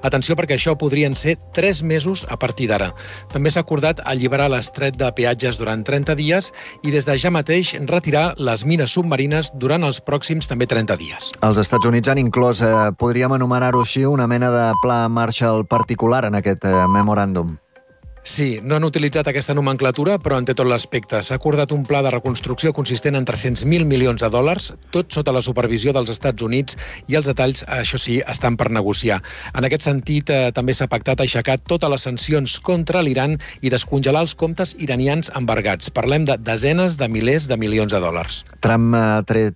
Atenció, perquè això podrien ser 3 mesos a partir d'ara. També s'ha acordat alliberar l'estret de peatges durant 30 dies i des de ja mateix retirar les mines submarines durant els pròxims també 30 dies. Els Estats Units han inclòs, podríem anomenar-ho així, una mena de pla Marshall particular en aquest memoràndum. Sí, no han utilitzat aquesta nomenclatura, però en té tot l'aspecte. S'ha acordat un pla de reconstrucció consistent en 300.000 milions de dòlars, tot sota la supervisió dels Estats Units, i els detalls, això sí, estan per negociar. En aquest sentit, també s'ha pactat aixecar totes les sancions contra l'Iran i descongelar els comptes iranians embargats. Parlem de desenes de milers de milions de dòlars. Trump ha tret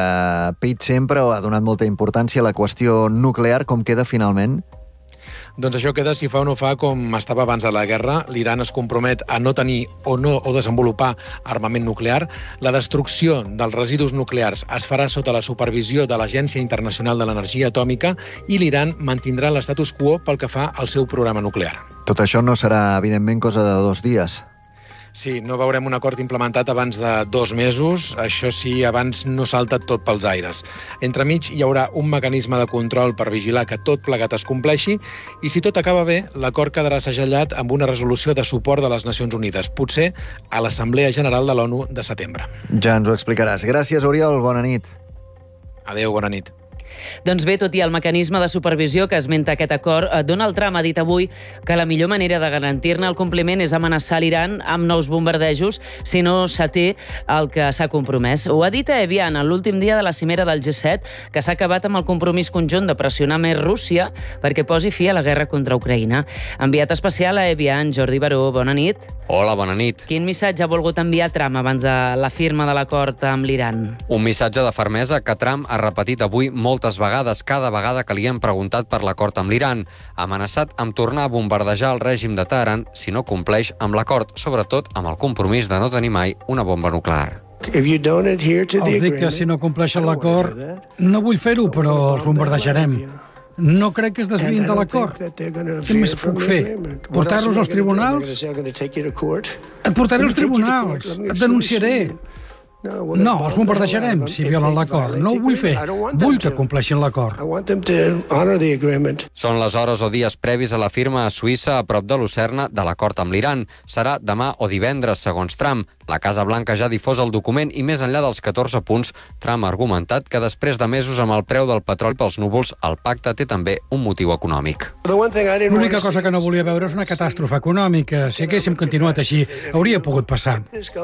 pit sempre o ha donat molta importància a la qüestió nuclear. Com queda finalment? Doncs això queda si fa o no fa com estava abans de la guerra. L'Iran es compromet a no tenir o desenvolupar armament nuclear. La destrucció dels residus nuclears es farà sota la supervisió de l'Agència Internacional de l'Energia Atòmica i l'Iran mantindrà l'estatus quo pel que fa al seu programa nuclear. Tot això no serà, evidentment, cosa de 2 dies. Sí, no veurem un acord implementat abans de 2 mesos. Això sí, abans no salta tot pels aires. Entremig hi haurà un mecanisme de control per vigilar que tot plegat es compleixi i si tot acaba bé, l'acord quedarà segellat amb una resolució de suport de les Nacions Unides, potser a l'Assemblea General de l'ONU de setembre. Ja ens ho explicaràs. Gràcies, Oriol. Bona nit. Adéu, bona nit. Doncs bé, tot i el mecanisme de supervisió que esmenta aquest acord, Donald Trump ha dit avui que la millor manera de garantir-ne el compliment és amenaçar l'Iran amb nous bombardejos si no s'até el que s'ha compromès. Ho ha dit a Evian en l'últim dia de la cimera del G7, que s'ha acabat amb el compromís conjunt de pressionar més Rússia perquè posi fi a la guerra contra Ucraïna. Enviat especial a Evian, Jordi Baró, bona nit. Hola, bona nit. Quin missatge ha volgut enviar Trump abans de la firma de l'acord amb l'Iran? Un missatge de fermesa que Trump ha repetit avui moltes vegades, cada vegada que li han preguntat per l'acord amb l'Iran. Ha amenaçat amb tornar a bombardejar el règim de Teheran si no compleix amb l'acord, sobretot amb el compromís de no tenir mai una bomba nuclear. Els dic que si no compleixen l'acord, no vull fer-ho, però els bombardejarem. No crec que es desviïn de l'acord. Què més puc fer? Portar-los als tribunals? Et portaré als tribunals. Et denunciaré. No, els bombardejarem si violen l'acord. No ho vull fer. Vull que compleixin l'acord. Són les hores o dies previs a la firma a Suïssa, a prop de Lucerna, de l'acord amb l'Iran. Serà demà o divendres, segons Trump. La Casa Blanca ja ha difós el document i més enllà dels 14 punts, Trump ha argumentat que després de mesos amb el preu del petroli pels núvols, el pacte té també un motiu econòmic. L'única cosa que no volia veure és una catàstrofe econòmica. Si haguéssim continuat així, hauria pogut passar.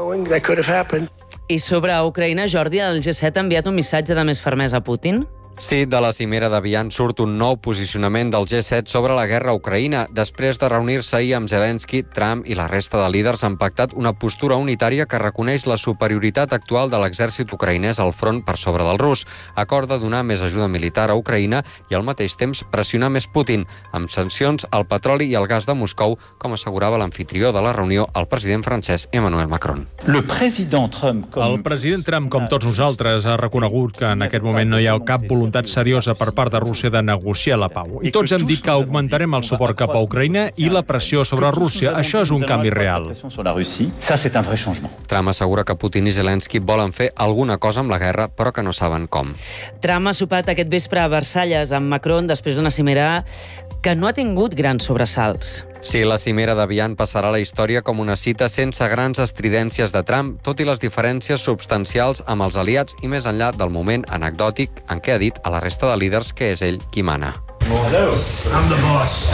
I sobre Ucraïna, Jordi, el G7 ha enviat un missatge de més fermesa a Putin? Sí, de la cimera de Vian surt un nou posicionament del G7 sobre la guerra a Ucraïna. Després de reunir-se ahir amb Zelensky, Trump i la resta de líders han pactat una postura unitària que reconeix la superioritat actual de l'exèrcit ucraïnès al front per sobre del rus. Acorda donar més ajuda militar a Ucraïna i al mateix temps pressionar més Putin, amb sancions al petroli i al gas de Moscou, com assegurava l'amfitrió de la reunió, el president francès Emmanuel Macron. El president Trump, com tots nosaltres, ha reconegut que en aquest moment no hi ha cap voluntat seriosa per part de Rússia de negociar la pau. I tots hem dit que augmentarem el suport cap a Ucraïna i la pressió sobre Rússia. Això és un canvi real. Trump assegura que Putin i Zelensky volen fer alguna cosa amb la guerra, però que no saben com. Trump ha sopat aquest vespre a Versalles amb Macron després d'una cimera que no ha tingut grans sobresalts. Sí, la cimera de Vian passarà a la història com una cita sense grans estridències de Trump, tot i les diferències substancials amb els aliats i més enllà del moment anecdòtic en què ha dit a la resta de líders que és ell qui mana. Hello, I'm the boss.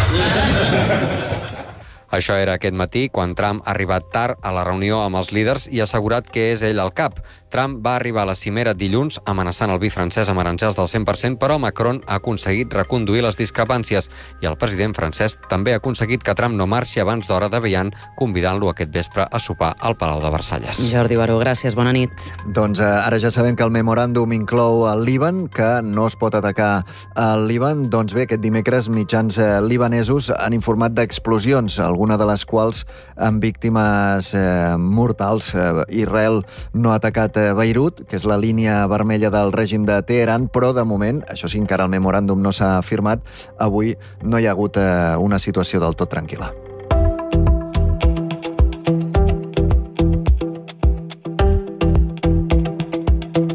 Això era aquest matí, quan Trump ha arribat tard a la reunió amb els líders i ha assegurat que és ell el cap. Trump va arribar a la cimera dilluns amenaçant el vi francès amb aranzels del 100%, però Macron ha aconseguit reconduir les discrepàncies i el president francès també ha aconseguit que Trump no marxi abans d'hora de Vian, convidant-lo aquest vespre a sopar al Palau de Versalles. Jordi Baró, gràcies, bona nit. Doncs ara ja sabem que el memoràndum inclou el Líban, que no es pot atacar al Líban. Doncs bé, aquest dimecres mitjans libanesos han informat d'explosions, alguna de les quals amb víctimes mortals. Israel no ha atacat Beirut, que és la línia vermella del règim de Teheran, però de moment, això sí, encara el memoràndum no s'ha firmat, avui no hi ha hagut una situació del tot tranquil·la.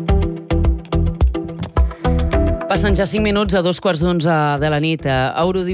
Passen ja 5 minuts a 2:15 de la nit.